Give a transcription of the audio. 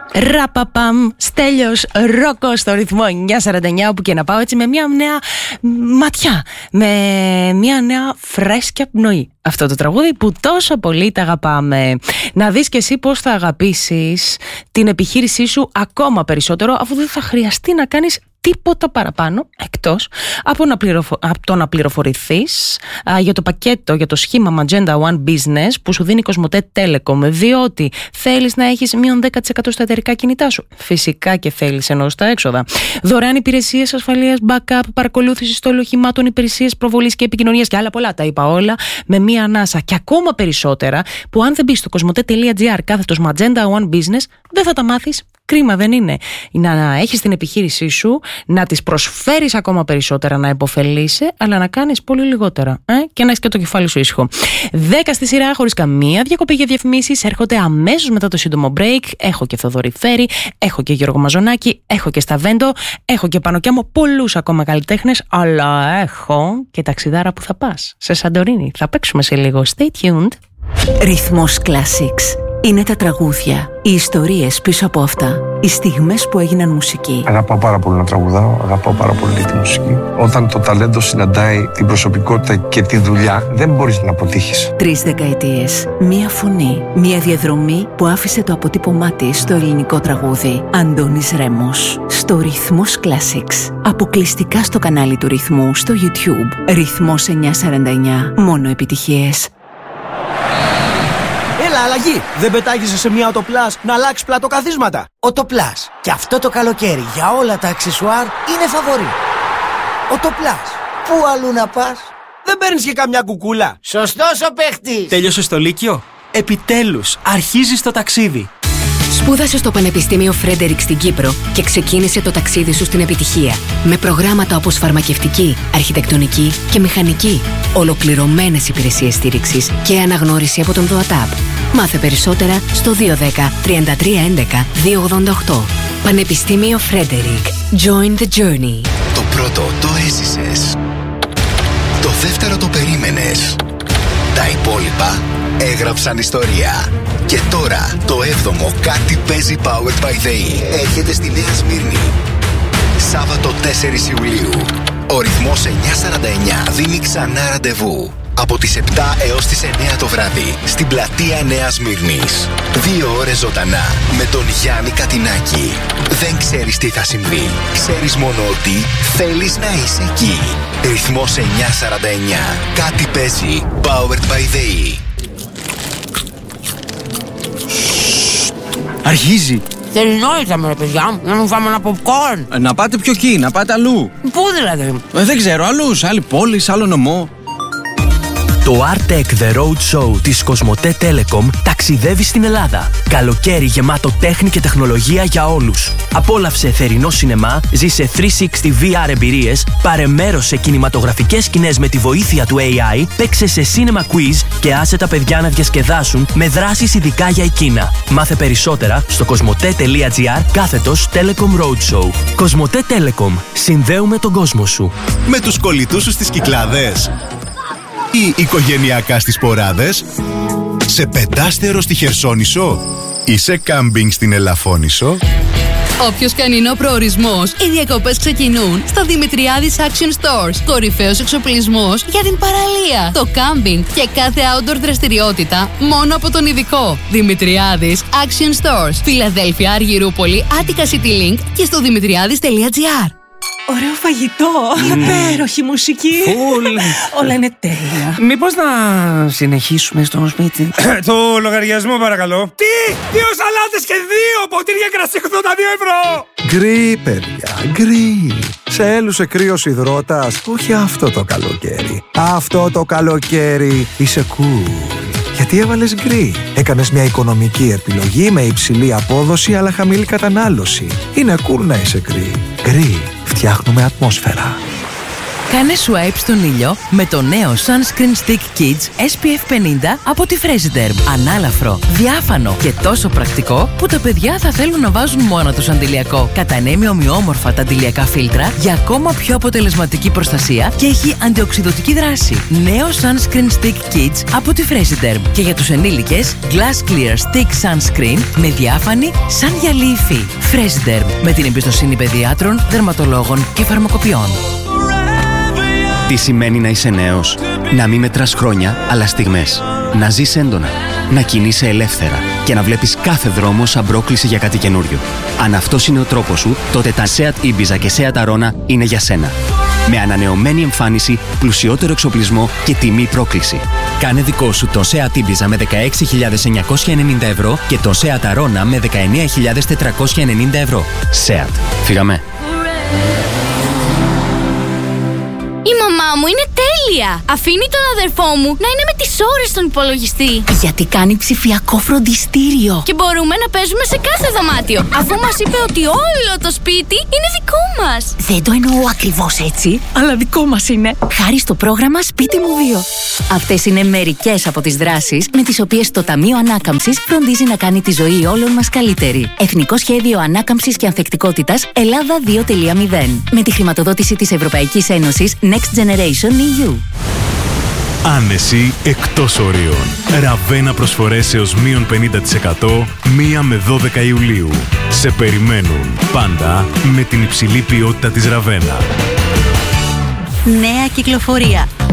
Ραπαπαμ, Στέλιος Ρόκος στο ρυθμό 949, όπου και να πάω, έτσι με μια νέα ματιά, με μια νέα φρέσκια πνοή. Αυτό το τραγούδι που τόσο πολύ τα αγαπάμε. Να δεις και εσύ πώς θα αγαπήσεις την επιχείρησή σου ακόμα περισσότερο, αφού δεν θα χρειαστεί να κάνεις τίποτα παραπάνω εκτός από το να πληροφορηθείς για το πακέτο, για το σχήμα Magenda One Business που σου δίνει η Κοσμοτέ Telecom, διότι θέλεις να έχεις μείον 10% στα εταιρικά κινητά σου. Φυσικά και θέλεις ενώ στα έξοδα. Δωρεάν υπηρεσίες ασφαλείας, backup, παρακολούθηση στόλου οχημάτων, υπηρεσίες προβολής και επικοινωνίας και άλλα πολλά. Τα είπα όλα με μία ανάσα και ακόμα περισσότερα που αν δεν μπεις στο κοσμοτέ.gr/Magenda One Business δεν θα τα μάθεις. Κρίμα δεν είναι? Να έχεις την επιχείρησή σου, να τις προσφέρεις ακόμα περισσότερα, να υποφελείσαι, αλλά να κάνεις πολύ λιγότερα και να έχεις και το κεφάλι σου ήσυχο. 10 στη σειρά, χωρίς καμία διακοπή για διαφημίσεις, έρχονται αμέσως μετά το σύντομο break. Έχω και Θοδωρή Φέρη, έχω και Γιώργο Μαζονάκη, έχω και Σταβέντο, έχω και Πανοκιάμο, πολλούς ακόμα καλλιτέχνες, αλλά έχω και ταξιδάρα που θα πας σε Σαντορίνη. Θα παίξουμε σε λίγο. Stay tuned. Ρυθμός Classics. Είναι τα τραγούδια, οι ιστορίες πίσω από αυτά, οι στιγμές που έγιναν μουσική. Αγαπάω πάρα πολύ να τραγουδάω, αγαπάω πάρα πολύ τη μουσική. Όταν το ταλέντο συναντάει την προσωπικότητα και τη δουλειά, δεν μπορείς να αποτύχεις. 3 δεκαετίες, μία φωνή, μία διαδρομή που άφησε το αποτύπωμά της στο ελληνικό τραγούδι. Αντώνης Ρέμος, στο Ρυθμός Classics. Αποκλειστικά στο κανάλι του Ρυθμού στο YouTube. Ρυθμός 949, μόνο επιτυχίες. Έλα, αλλαγή! Δεν πετάγεσαι σε μια Οτοπλάς να αλλάξει πλατοκαθίσματα. Οτοπλάς. Και αυτό το καλοκαίρι για όλα τα αξεσουάρ είναι φαβορί. Οτοπλάς. Πού αλλού να πας? Δεν παίρνεις και καμιά κουκούλα? Σωστός ο παίχτης. Τέλειωσες το Λύκειο? Επιτέλους, αρχίζεις το ταξίδι. Σπούδασε στο Πανεπιστήμιο Φρέντερικ στην Κύπρο και ξεκίνησε το ταξίδι σου στην επιτυχία. Με προγράμματα όπως φαρμακευτική, αρχιτεκτονική και μηχανική. Ολοκληρωμένες υπηρεσίες στήριξης και αναγνώριση από τον ΔΟΑΤΑΠ. Μάθε περισσότερα στο 210 33 11 288. Πανεπιστήμιο Φρέντερικ. Join the journey. Το πρώτο το έζησες. Το δεύτερο το περίμενες. Τα υπόλοιπα έγραψαν ιστορία. Και τώρα το 7ο Κάτι παίζει Powered by the E έρχεται στη Νέα Σμύρνη. Σάββατο 4 Ιουλίου. Ο ρυθμός 949 δίνει ξανά ραντεβού. Από τις 7 έως τις 9 το βράδυ στην πλατεία Νέας Σμύρνης. 2 ώρες ζωντανά με τον Γιάννη Κατινάκη. Δεν ξέρεις τι θα συμβεί. Ξέρεις μόνο ότι θέλεις να είσαι εκεί. Ρυθμός 949. Κάτι παίζει. Powered by the E. Αρχίζει. Τελειώσαμε, ρε παιδιά, να μου φάμε ένα popcorn. Να πάτε πιο εκεί, να πάτε αλλού. Πού δηλαδή? Δεν ξέρω, αλλού, σε άλλη πόλη, σε άλλο νομό. Το Artec The Road Show της Κοσμοτέ Telecom ταξιδεύει στην Ελλάδα. Καλοκαίρι γεμάτο τέχνη και τεχνολογία για όλους. Απόλαυσε θερινό σινεμά, ζήσε 360 VR εμπειρίες, πάρε μέρος σε κινηματογραφικές σκηνές με τη βοήθεια του AI, παίξε σε cinema quiz και άσε τα παιδιά να διασκεδάσουν με δράσεις ειδικά για εκείνα. Μάθε περισσότερα στο κοσμοτέ.gr/Telecom Roadshow. Κοσμοτέ Telecom. Συνδέουμε τον κόσμο σου. Με τους κολλητούς σου στις Κυκλάδες ή οικογενειακά στις Ποράδες, σε πεντάστερο στη Χερσόνησο ή σε κάμπινγκ στην Ελαφώνησο. Όποιος κάνει είναι ο προορισμός, οι διακοπές ξεκινούν στο Δημητριάδης Action Stores. Κορυφαίος εξοπλισμός για την παραλία, το κάμπινγκ και κάθε outdoor δραστηριότητα μόνο από τον ειδικό. Δημητριάδης Action Stores. Φιλαδέλφια, Αργυρούπολη, Άττικα City Link και στο δημητριάδης.gr. Ωραίο φαγητό, υπέροχη μουσική. Όλα είναι τέλεια. Μήπως να συνεχίσουμε στο σπίτι? Το λογαριασμό παρακαλώ. Τι! 2 σαλάτες και 2 ποτήρια κρασί 82 ευρώ! Γκρι, παιδιά, γκρι. Σε έλουσε κρύος υδρότας, όχι αυτό το καλοκαίρι. Αυτό το καλοκαίρι είσαι cool. Γιατί έβαλες γκρι. Έκανες μια οικονομική επιλογή με υψηλή απόδοση αλλά χαμηλή κατανάλωση. Είναι cool να είσαι γκρι. Γκρι. Φτιάχνουμε ατμόσφαιρα. Κάνε swipe στον ήλιο με το νέο Sunscreen Stick Kids SPF 50 από τη Fresiderm. Ανάλαφρο, διάφανο και τόσο πρακτικό που τα παιδιά θα θέλουν να βάζουν μόνο τους αντιλιακό. Κατανέμει ομοιόμορφα τα αντιλιακά φίλτρα για ακόμα πιο αποτελεσματική προστασία και έχει αντιοξειδωτική δράση. Νέο Sunscreen Stick Kids από τη Fresiderm. Και για τους ενήλικες, Glass Clear Stick Sunscreen με διάφανη σαν γυαλί υφή. Fresiderm, με την εμπιστοσύνη παιδιάτρων, δερματολόγων και φαρμακοποιών. Τι σημαίνει να είσαι νέος? Να μην μετράς χρόνια, αλλά στιγμές. Να ζεις έντονα, να κινείσαι ελεύθερα και να βλέπεις κάθε δρόμο σαν πρόκληση για κάτι καινούριο. Αν αυτός είναι ο τρόπος σου, τότε τα Seat Ibiza και Seat Arona είναι για σένα. Με ανανεωμένη εμφάνιση, πλουσιότερο εξοπλισμό και τιμή πρόκληση. Κάνε δικό σου το Seat Ibiza με 16.990 ευρώ και το Seat Arona με 19.490 ευρώ. Seat. Φύγαμε. Η μαμά μου είναι τέλεια! Αφήνει τον αδερφό μου να είναι με τις ώρες στον υπολογιστή. Γιατί κάνει ψηφιακό φροντιστήριο. Και μπορούμε να παίζουμε σε κάθε δωμάτιο, αφού μας είπε ότι όλο το σπίτι είναι δικό μας. Δεν το εννοώ ακριβώς έτσι, αλλά δικό μας είναι. Χάρη στο πρόγραμμα Σπίτι μου 2. Αυτές είναι μερικές από τις δράσεις με τις οποίες το Ταμείο Ανάκαμψης φροντίζει να κάνει τη ζωή όλων μας καλύτερη. Εθνικό Σχέδιο Ανάκαμψης και Ανθεκτικότητας Ελλάδα 2.0. Με τη χρηματοδότηση της Ευρωπαϊκής Ένωσης Next Generation EU. Άνεση εκτός ορίων. Ραβένα προσφορές έως μείον 50% 1 με 12 Ιουλίου. Σε περιμένουν πάντα με την υψηλή ποιότητα της Ραβένα. Νέα κυκλοφορία.